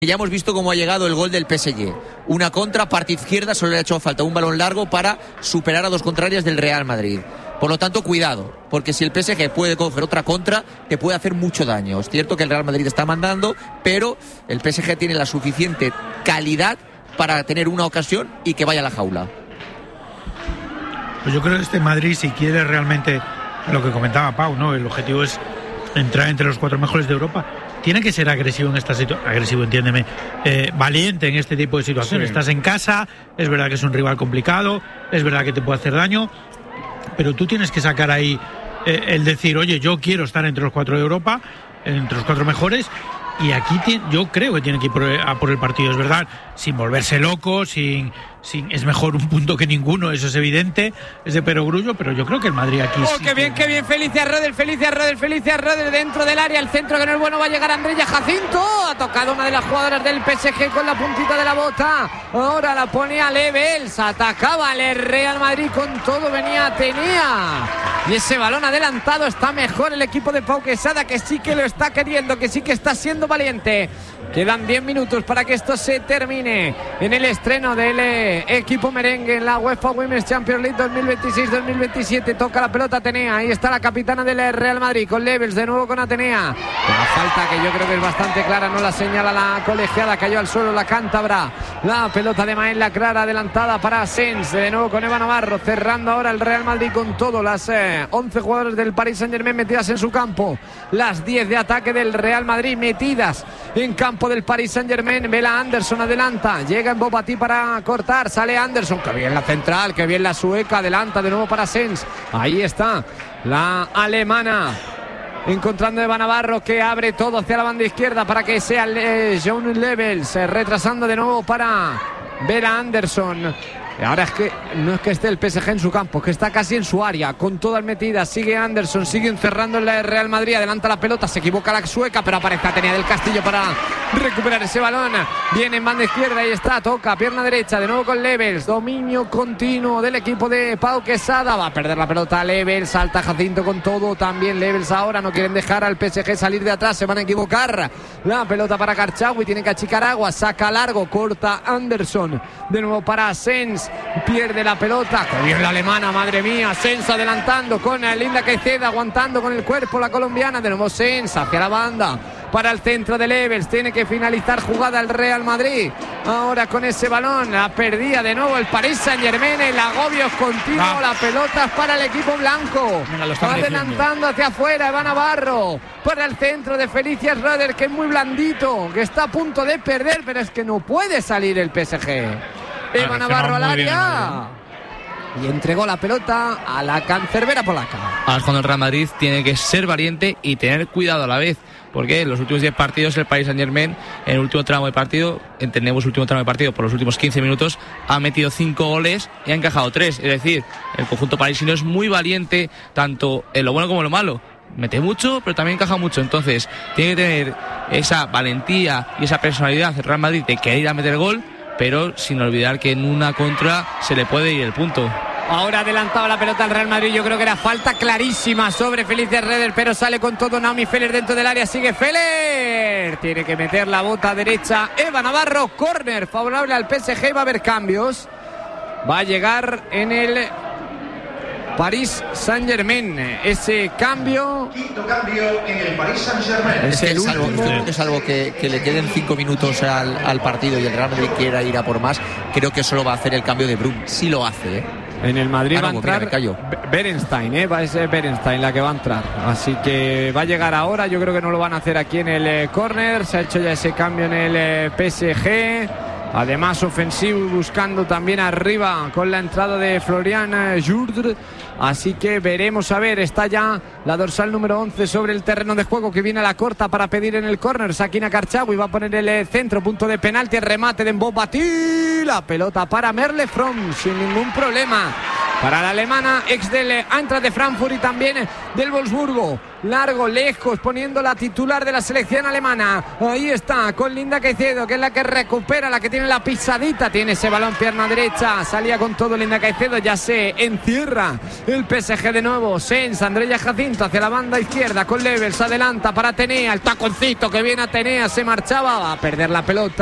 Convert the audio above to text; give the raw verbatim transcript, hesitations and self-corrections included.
Ya hemos visto cómo ha llegado el gol del P S G. Una contra, parte izquierda, solo le ha hecho falta un balón largo para superar a dos contrarias del Real Madrid. Por lo tanto, cuidado, porque si el P S G puede coger otra contra, te puede hacer mucho daño. Es cierto que el Real Madrid está mandando, pero el P S G tiene la suficiente calidad para tener una ocasión y que vaya a la jaula. Pues yo creo que este Madrid, si quiere realmente lo que comentaba Pau, ¿no? El objetivo es entrar entre los cuatro mejores de Europa. Tiene que ser agresivo en esta situación, agresivo, entiéndeme, eh, valiente en este tipo de situaciones. Sí. Estás en casa, es verdad que es un rival complicado, es verdad que te puede hacer daño, pero tú tienes que sacar ahí eh, el decir, oye, yo quiero estar entre los cuatro de Europa, entre los cuatro mejores, y aquí tiene, yo creo que tiene que ir por, a por el partido, es verdad, sin volverse loco, sin, sin es mejor un punto que ninguno, eso es evidente, es de perogrullo, pero yo creo que el Madrid aquí... ¡Oh, sí qué bien, que... qué bien! Felicia Roder, Felicia Roder, Felicia Roder dentro del área, el centro que no es bueno, va a llegar Andrea Jacinto, ha tocado una de las jugadoras del P S G con la puntita de la bota, ahora la pone a Levels, atacaba el Real Madrid con todo, venía, tenía, y ese balón adelantado, está mejor el equipo de Pau Quesada, que sí que lo está queriendo, que sí que está siendo valiente. Quedan diez minutos para que esto se termine en el estreno del eh, equipo merengue en la UEFA Women's Champions League dos mil veintiséis dos mil veintisiete. Toca la pelota Atenea, ahí está la capitana del Real Madrid con Levels, de nuevo con Atenea. Una falta que yo creo que es bastante clara, no la señala la colegiada, cayó al suelo la cántabra. La pelota de Maén, la clara, adelantada para Sens, de nuevo con Eva Navarro, cerrando ahora el Real Madrid con todo. Las eh, once jugadores del Paris Saint-Germain metidas en su campo, las diez de ataque del Real Madrid metidas en campo del Paris Saint-Germain. Vela Anderson, adelanta, llega en Bobati para cortar, sale Anderson, que bien la central, que bien la sueca, adelanta de nuevo para Sens, ahí está la alemana encontrando a Eva Navarro, que abre todo hacia la banda izquierda para que sea eh, John Levels, eh, retrasando de nuevo para Vela Anderson. Ahora es que no es que esté el P S G en su campo, es que está casi en su área, con todas metidas. Sigue Anderson, sigue encerrando en la Real Madrid, adelanta la pelota, se equivoca la sueca, pero aparece Atenea del Castillo para recuperar ese balón. Viene en banda izquierda, ahí está, toca, pierna derecha, de nuevo con Levels, dominio continuo del equipo de Pau Quesada, va a perder la pelota Levels, salta Jacinto con todo, también Levels ahora, no quieren dejar al P S G salir de atrás, se van a equivocar. La pelota para Karchaoui, tiene que achicar agua, saca largo, corta Anderson, de nuevo para Sens, pierde la pelota, que bien la alemana, madre mía, Sens adelantando con Linda Caicedo, aguantando con el cuerpo la colombiana, de nuevo Sens hacia la banda para el centro de Levels, tiene que finalizar jugada el Real Madrid, ahora con ese balón, la perdía de nuevo el Paris Saint-Germain, el agobio es continuo, ah. La pelota es para el equipo blanco, va adelantando hacia afuera Eva Navarro, para el centro de Felicia Roder, que es muy blandito, que está a punto de perder, pero es que no puede salir el P S G. Eva Navarro al área y entregó la pelota a la cancerbera polaca. Ahora cuando el Real Madrid tiene que ser valiente y tener cuidado a la vez, porque en los últimos diez partidos el Paris Saint-Germain, en el último tramo de partido, entendemos último tramo de partido por los últimos quince minutos, ha metido cinco goles y ha encajado tres. Es decir, el conjunto parisino es muy valiente, tanto en lo bueno como en lo malo. Mete mucho, pero también encaja mucho. Entonces, tiene que tener esa valentía y esa personalidad el Real Madrid de querer ir a meter gol, pero sin olvidar que en una contra se le puede ir el punto. Ahora adelantaba la pelota al Real Madrid, yo creo que era falta clarísima sobre Felicia Roder, pero sale con todo Naomi Feller dentro del área, sigue Feller, tiene que meter la bota derecha Eva Navarro, córner favorable al P S G, va a haber cambios, va a llegar en el Paris Saint-Germain ese cambio. Quinto cambio en el Paris Saint-Germain. Es que salvo, es algo que, que le queden cinco minutos al, al partido y el Real Madrid quiera ir a por más, creo que solo va a hacer el cambio de Brum. Sí lo hace, ¿eh? En el Madrid ah, no, va a entrar mira, Berenstein, ¿eh? Va a ser Berenstein la que va a entrar. Así que va a llegar ahora. Yo creo que no lo van a hacer aquí en el eh, córner. Se ha hecho ya ese cambio en el eh, P S G. Además ofensivo y buscando también arriba con la entrada de Florian Jourdre. Así que veremos a ver, está ya la dorsal número once sobre el terreno de juego, que viene a la corta para pedir en el córner. Sakina Karchaoui va a poner el centro, punto de penalti, el remate de Mbobati, la pelota para Merle From sin ningún problema. para la alemana, ex del Eintracht de Frankfurt y también del Wolfsburgo. Largo, lejos, poniendo la titular de la selección alemana. Ahí está, con Linda Caicedo, que es la que recupera, la que tiene la pisadita. Tiene ese balón, pierna derecha. Salía con todo Linda Caicedo, ya se encierra el P S G de nuevo. Sens, Andrea Jacinto hacia la banda izquierda con Levels, adelanta para Atenea. El taconcito que viene Atenea, se marchaba, va a perder la pelota.